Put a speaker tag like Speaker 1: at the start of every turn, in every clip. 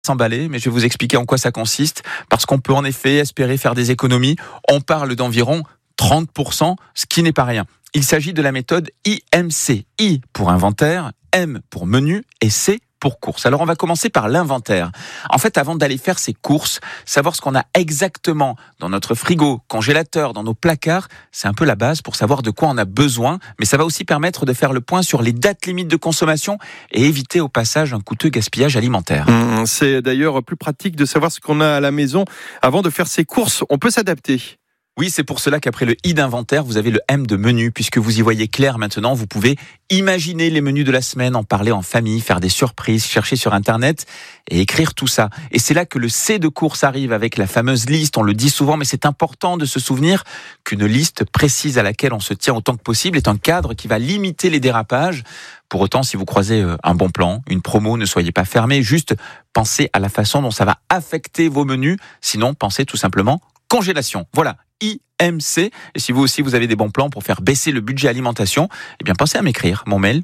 Speaker 1: s'emballer, mais je vais vous expliquer en quoi ça consiste, parce qu'on peut en effet espérer faire des économies. On parle d'environ 30%, ce qui n'est pas rien. Il s'agit de la méthode IMC. I pour inventaire, M pour menu et C pour courses. Alors on va commencer par l'inventaire. En fait, avant d'aller faire ses courses, savoir ce qu'on a exactement dans notre frigo, congélateur, dans nos placards, c'est un peu la base pour savoir de quoi on a besoin, mais ça va aussi permettre de faire le point sur les dates limites de consommation et éviter au passage un coûteux gaspillage alimentaire.
Speaker 2: C'est d'ailleurs plus pratique de savoir ce qu'on a à la maison avant de faire ses courses. On peut s'adapter.
Speaker 1: Oui, c'est pour cela qu'après le I d'inventaire, vous avez le M de menu, puisque vous y voyez clair maintenant. Vous pouvez imaginer les menus de la semaine, en parler en famille, faire des surprises, chercher sur Internet et écrire tout ça. Et c'est là que le C de course arrive avec la fameuse liste. On le dit souvent, mais c'est important de se souvenir qu'une liste précise à laquelle on se tient autant que possible est un cadre qui va limiter les dérapages. Pour autant, si vous croisez un bon plan, une promo, ne soyez pas fermés. Juste pensez à la façon dont ça va affecter vos menus. Sinon, pensez tout simplement congélation. Voilà. IMC. Et si vous aussi vous avez des bons plans pour faire baisser le budget alimentation, eh bien pensez à m'écrire. Mon mail,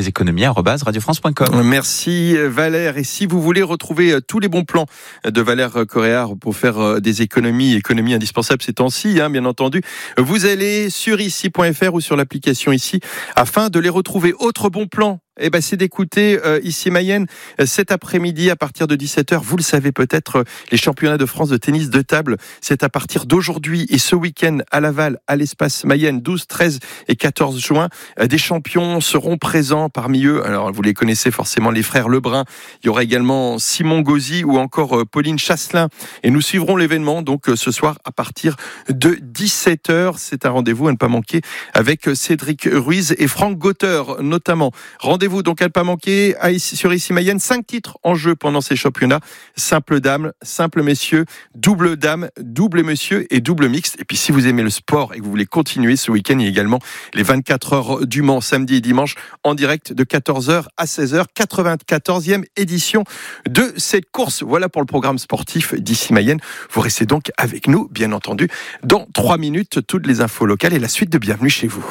Speaker 1: parici-leséconomies@radiofrance.com.
Speaker 2: Merci Valère. Et si vous voulez retrouver tous les bons plans de Valère Coréard pour faire des économies indispensables ces temps-ci, bien entendu, vous allez sur ici.fr ou sur l'application ici afin de les retrouver. Autre bon plan, c'est d'écouter ici Mayenne cet après-midi à partir de 17h. Vous le savez peut-être, les championnats de France de tennis de table, c'est à partir d'aujourd'hui et ce week-end à Laval, à l'espace Mayenne, 12, 13 et 14 juin. Des champions seront présents parmi eux. Alors, vous les connaissez forcément, les frères Lebrun. Il y aura également Simon Gauzy ou encore Pauline Chasselin. Et nous suivrons l'événement donc ce soir à partir de 17h. C'est un rendez-vous à ne pas manquer avec Cédric Ruiz et Franck Gauter notamment. Rendez-vous donc à ne pas manquer sur ici Mayenne. 5 titres en jeu pendant ces championnats. Simple dame, simple messieurs, double dame, double monsieur et double mixte. Et puis si vous aimez le sport et que vous voulez continuer ce week-end, il y a également les 24 heures du Mans, samedi et dimanche, en direct de 14h à 16h, 94e édition de cette course. Voilà pour le programme sportif d'ici Mayenne. Vous restez donc avec nous, bien entendu. Dans 3 minutes, toutes les infos locales et la suite de Bienvenue chez vous.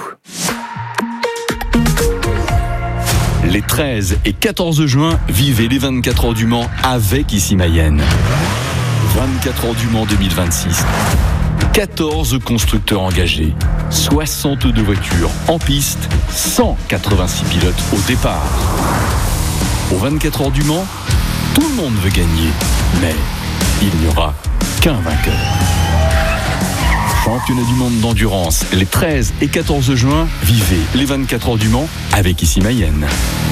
Speaker 3: Les 13 et 14 juin, vivez les 24 heures du Mans avec ici Mayenne. 24 heures du Mans 2026. 14 constructeurs engagés, 62 voitures en piste, 186 pilotes au départ. Aux 24 heures du Mans, tout le monde veut gagner, mais il n'y aura qu'un vainqueur. Championnat du monde d'endurance, les 13 et 14 juin, vivez les 24 heures du Mans avec ici Mayenne.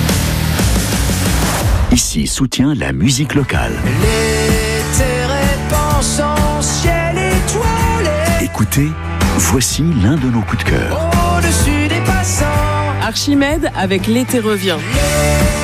Speaker 4: Ici soutient la musique locale.
Speaker 5: L'été répand ciel étoilé.
Speaker 4: Écoutez, voici l'un de nos coups de cœur.
Speaker 5: Au-dessus des passants.
Speaker 6: Archimède avec L'été revient.